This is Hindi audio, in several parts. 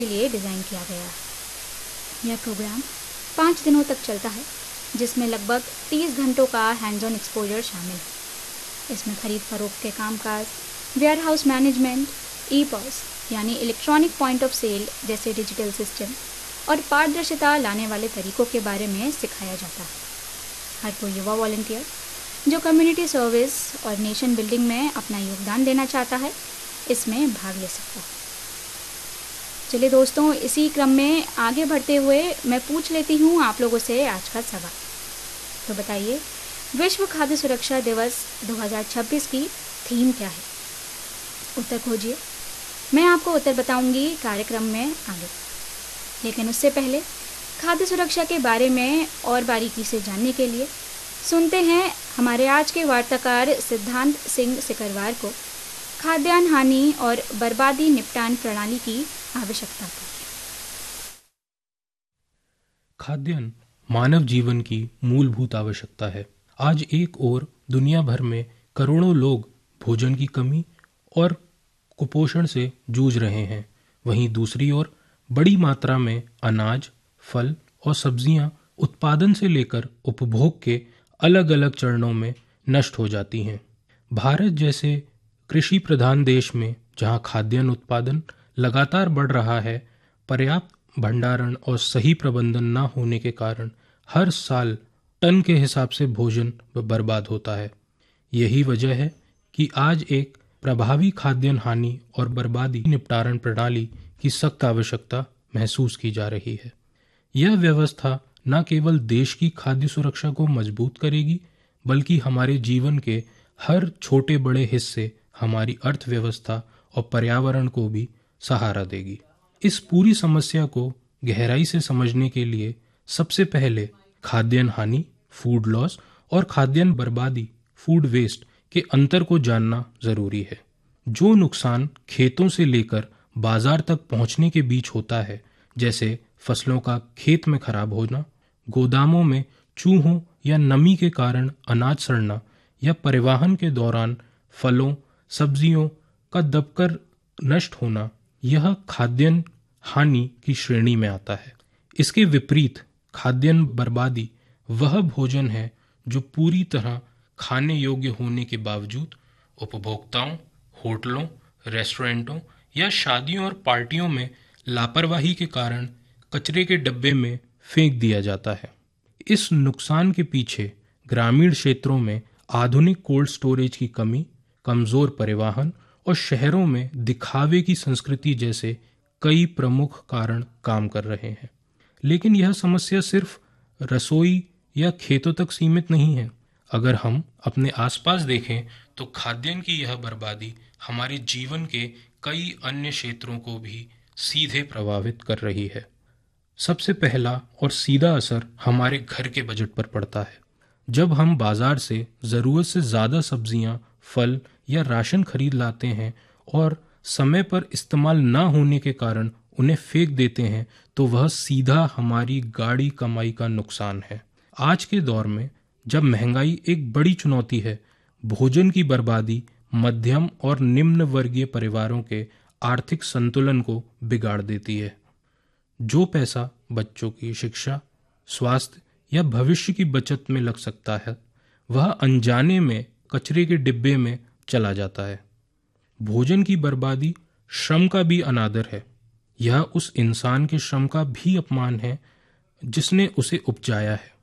के लिए डिज़ाइन किया गया है। यह प्रोग्राम 5 दिनों तक चलता है, जिसमें लगभग 30 घंटों का हैंड्स ऑन एक्सपोजर शामिल है। इसमें खरीद फरोख्त के कामकाज, ware house management, e POS यानी इलेक्ट्रॉनिक पॉइंट ऑफ सेल जैसे डिजिटल सिस्टम और पारदर्शिता लाने वाले तरीकों के बारे में सिखाया जाता है। हर कोई युवा वॉलंटियर जो कम्युनिटी सर्विस और नेशन बिल्डिंग में अपना योगदान देना चाहता है, इसमें भाग ले सकता है। चलिए दोस्तों, इसी क्रम में आगे बढ़ते हुए मैं पूछ लेती हूँ आप लोगों से आज का सवाल। तो बताइए, विश्व खाद्य सुरक्षा दिवस 2026 की थीम क्या है? उत्तर खोजिए। मैं आपको उत्तर बताऊंगी कार्यक्रम में आगे। लेकिन उससे पहले खाद्य सुरक्षा के बारे में और बारीकी से जानने के लिए सुनते हैं हमारे आज के वार्ताकार सिद्धांत सिंह सिकरवार को खाद्यान्न हानि और बर्बादी निपटान प्रणाली की आवश्यकता को। खाद्यान्न मानव जीवन की मूलभूत आवश्यकता है। आज एक ओर दुनिया भर में करोड़ों लोग भोजन की कमी और कुपोषण से जूझ रहे हैं, वहीं दूसरी ओर बड़ी मात्रा में अनाज, फल और सब्जियां उत्पादन से लेकर उपभोग के अलग अलग चरणों में नष्ट हो जाती हैं। भारत जैसे कृषि प्रधान देश में जहां खाद्यान्न उत्पादन लगातार बढ़ रहा है, पर्याप्त भंडारण और सही प्रबंधन न होने के कारण हर साल टन के हिसाब से भोजन बर्बाद होता है। यही वजह है कि आज एक प्रभावी खाद्यान्न हानि और बर्बादी निपटारण प्रणाली की सख्त आवश्यकता महसूस की जा रही है। यह व्यवस्था न केवल देश की खाद्य सुरक्षा को मजबूत करेगी, बल्कि हमारे जीवन के हर छोटे बड़े हिस्से, हमारी अर्थव्यवस्था और पर्यावरण को भी सहारा देगी। इस पूरी समस्या को गहराई से समझने के लिए सबसे पहले खाद्यान्न हानि, फूड लॉस और खाद्यान्न बर्बादी, फूड वेस्ट के अंतर को जानना जरूरी है। जो नुकसान खेतों से लेकर बाजार तक पहुंचने के बीच होता है, जैसे फसलों का खेत में खराब होना, गोदामों में चूहों या नमी के कारण अनाज सड़ना, या परिवहन के दौरान फलों सब्जियों का दबकर नष्ट होना, यह खाद्यान्न हानि की श्रेणी में आता है। इसके विपरीत खाद्यान्न बर्बादी वह भोजन है जो पूरी तरह खाने योग्य होने के बावजूद उपभोक्ताओं, होटलों, रेस्टोरेंटों या शादियों और पार्टियों में लापरवाही के कारण कचरे के डब्बे में फेंक दिया जाता है। इस नुकसान के पीछे ग्रामीण क्षेत्रों में आधुनिक कोल्ड स्टोरेज की कमी, कमजोर परिवहन और शहरों में दिखावे की संस्कृति जैसे कई प्रमुख कारण काम कर रहे हैं। लेकिन यह समस्या सिर्फ रसोई या खेतों तक सीमित नहीं है। अगर हम अपने आसपास देखें तो खाद्यान्न की यह बर्बादी हमारे जीवन के कई अन्य क्षेत्रों को भी सीधे प्रभावित कर रही है। सबसे पहला और सीधा असर हमारे घर के बजट पर पड़ता है। जब हम बाजार से ज़रूरत से ज़्यादा सब्जियां, फल या राशन खरीद लाते हैं और समय पर इस्तेमाल न होने के कारण उन्हें फेंक देते हैं, तो वह सीधा हमारी गाढ़ी कमाई का नुकसान है। आज के दौर में जब महंगाई एक बड़ी चुनौती है, भोजन की बर्बादी मध्यम और निम्न वर्गीय परिवारों के आर्थिक संतुलन को बिगाड़ देती है। जो पैसा बच्चों की शिक्षा, स्वास्थ्य या भविष्य की बचत में लग सकता है, वह अनजाने में कचरे के डिब्बे में चला जाता है। भोजन की बर्बादी श्रम का भी अनादर है। यह उस इंसान के श्रम का भी अपमान है जिसने उसे उपजाया है।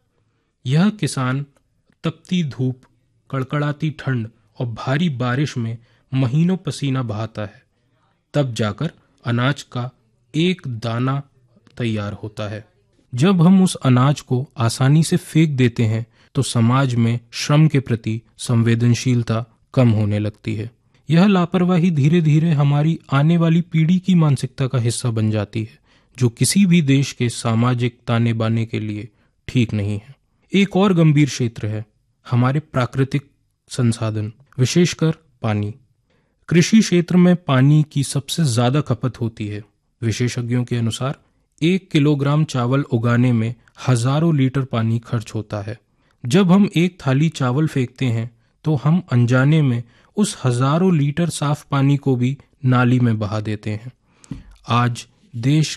यह किसान तपती धूप, कड़कड़ाती ठंड और भारी बारिश में महीनों पसीना बहाता है, तब जाकर अनाज का एक दाना तैयार होता है। जब हम उस अनाज को आसानी से फेंक देते हैं तो समाज में श्रम के प्रति संवेदनशीलता कम होने लगती है। यह लापरवाही धीरे धीरे हमारी आने वाली पीढ़ी की मानसिकता का हिस्सा बन जाती है, जो किसी भी देश के सामाजिक ताने बाने के लिए ठीक नहीं है। एक और गंभीर क्षेत्र है हमारे प्राकृतिक संसाधन, विशेषकर पानी। कृषि क्षेत्र में पानी की सबसे ज्यादा खपत होती है। विशेषज्ञों के अनुसार 1 किलोग्राम चावल उगाने में हजारों लीटर पानी खर्च होता है। जब हम एक थाली चावल फेंकते हैं तो हम अनजाने में उस हजारों लीटर साफ पानी को भी नाली में बहा देते हैं। आज देश